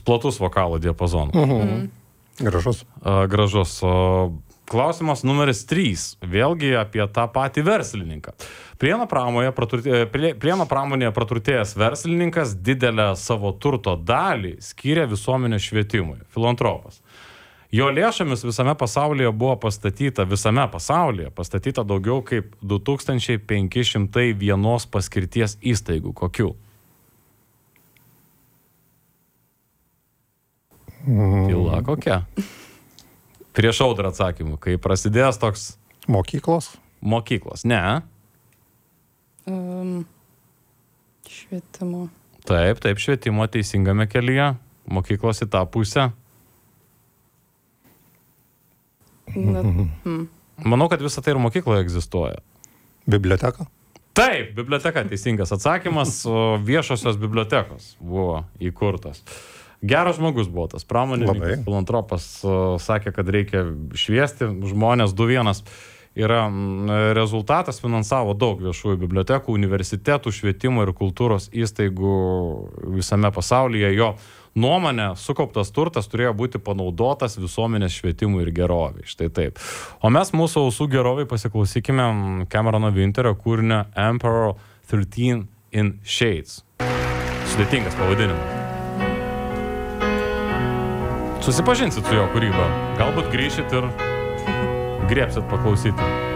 platus vokalo diapazonas. Gražus. Gražus. Klausimas numeris 3. Vėlgi apie tą patį verslininką. Plieno pramonėje praturtėjęs verslininkas didelę savo turto dalį skyrė visuomenės švietimui. Filantropas. Jo lėšomis visame pasaulyje pastatyta daugiau kaip 2501 paskirties įstaigų. Kokių? Tyla kokia? Prieš audrą atsakymų, kai prasidėjęs toks... Mokyklos? Mokyklos, ne. Švietimo. Taip, švietimo teisingame kelyje. Mokyklos į tą pusę. Manau, kad visą tai ir mokykloje egzistuoja. Biblioteka? Taip, biblioteka teisingas atsakymas. Viešosios bibliotekos buvo įkurtos. Geras žmogus buvo tas pramonininkas, filantropas, sakė, kad reikia šviesti žmonės. 2.1 yra rezultatas, finansavo daug viešųjų bibliotekų, universitetų, švietimo ir kultūros įstaigų visame pasaulyje. Jo nuomonė, sukauptas turtas turėjo būti panaudotas visuomenės švietimui ir gerovai. Štai taip. O mes mūsų ausų gerovai pasiklausykime Camerono Winterio kūrinio Emperor 13 in Shades. Sudėtingas pavadinimas. Susipažinsit su jo kūryba. Galbūt grįšit ir griebsit paklausyti.